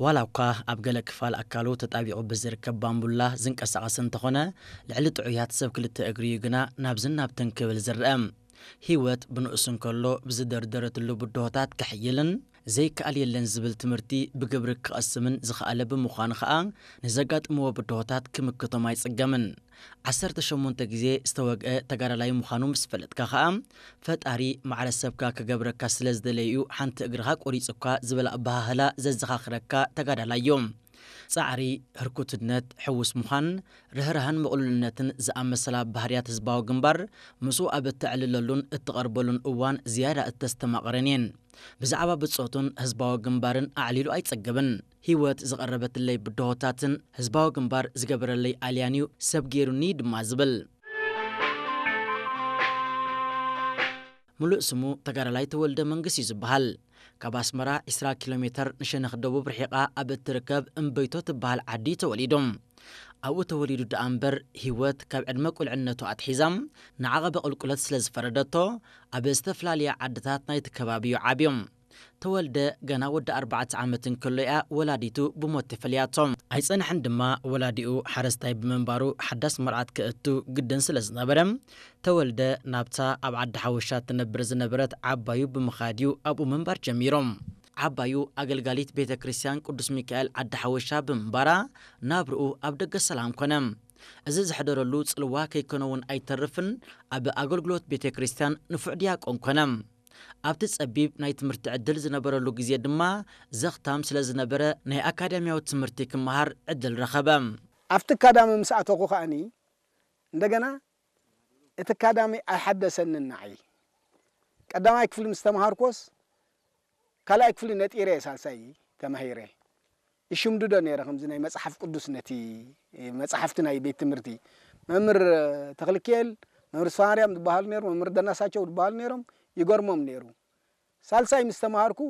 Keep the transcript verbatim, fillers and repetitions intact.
ዋላውካ ኣብ ገለ ክፋል ኣካሉ ተጣቢቑ ብዝርከብ ባምቡላ ዝንቀሳቐስ እንተኾነ ልዕሊ ጥዑያት ሰብ ክልተ እግሪ ግና ናብዝን ናብተን ክብል ዝርአ ህይወት ብንእሱ እንከሎ ብዝደርደረትሉ ብድሆታት ክሕይልን ዘይከኣል የለን ዝብል ትምህርቲ ብግብሪ ክቐስምን ዝኸኣለ ብምዃኑ ከዓ ንዘጋጥምዎ ብድሆታት ክምክቶም ኣይጽገምን ዓሰርተ ሸሞንተ ግዜ ዝተወግአ ተጋዳላይ ምዃኑ ምስ ፈለጥካ ከዓ ፈጣሪ ማዕረሰብካ ክገብረካ ስለ ዝደለዩ ሓንቲ እግርኻ ቆሪፅካ ዝብል ኣባህላ ዘዘኻኽረካ ተጋዳላዮም ጻዕሪ ህርኩትነት ሕውስ ምዃን ርህራህን ምቕሉልነትን ዝኣመሰላ ባህርያት ህዝባዊ ግንባር ምስኡ ኣብ እትዕልለሉን እትቐርበሉን እዋን ዝያዳ እተስተማቕረን እየን ብዛዕባ ብጾቱን ህዝባዊ ግንባርን ኣዕሊሉ ኣይጸገበን ህይወት ዝቐረበትለይ ብድሆታትን ህዝባዊ ግንባር ዝገበረለይ ኣልያንዩ ሰብ ገይሩኒ ድማ ዝብል ሙሉእ ስሙ ተጋዳላይ ተወልደ መንግስት እዩ ዝበሃል ካብ ኣስመራ عشرين ኪሎሜትር ንሸነኽ ደቡብ ርሒቓ ኣብ እትርከብ እምበይቶ ትበሃል ዓዲ ተወሊዶም ኣብኡ ተወሊዱ ደኣ እምበር ህይወት ካብ ዕድመ ቁልዕነቱ ኣትሒዛም ንዓቐበ ቁልቁለት ስለ ዝፈረደቶ ኣብ ዝተፈላለየ ዓድታት ናይቲ ከባቢዩ ዓብዮም ተወልደ ገና ወዲ ኣርባዕተ ዓመት እንከሎ እያ ወላዲቱ ብሞት ተፈልያቶም ኣይጸንሐን ድማ ወላዲኡ ሓረስታይ ብምንባሩ ሓዳስ መርዓት ክእቱ ግድን ስለ ዝነበረ ተወልደ ናብታ ኣብ ዓዲ ሓወሻ ትነብር ዝነበረት ዓባዩ ብምኻድዩ ኣብኡ ምንባር ጀሚሮም ዓባዩ ኣገልጋሊት ቤተ ክርስቲያን ቅዱስ ሚካኤል ዓዲ ሓወሻ ብምንባራ ናብርኡ ኣብ ደገ ሰላም ኮነ እዚ ዝሕደረሉ ጽልዋ ከይኮነውን ኣይተርፍን ኣብ ኣገልግሎት ቤተ ክርስቲያን ንፉዕ ዲያቆን ኮነ ኣብቲ ጸቢብ ናይ ትምህርቲ ዕድል ዝነበረሉ ግዜ ድማ ዘኽታም ስለ ዝነበረ ናይ ኣካዳሚያዊ ትምህርቲ ክመሃር ዕድል ረኸበ ኣብቲ ኣካዳሚ ምስ ኣተኹ ኸኣኒ እንደገና እቲ ኣካዳሚ ኣይሓደሰንን ንዓይ ቀዳማይ ክፍሊ ምስ ተምሃርኮስ ካልኣይ ክፍሊ ነጢረ ሳልሳይ ተማሂረ ይሽምድዶ ነይረ ከምዚ ናይ መጽሓፍ ቅዱስ ነቲ መጽሓፍቲ ናይ ቤት ትምህርቲ መምህር ተኽልክኤል መምህር ስፋርያም ዝበሃሉ ነይሩ መምህር ደናሳቸው ዝበሃሉ ነይሮም ይገርሞም ነይሩ ሳልሳይ ምስ ተምሃርኩ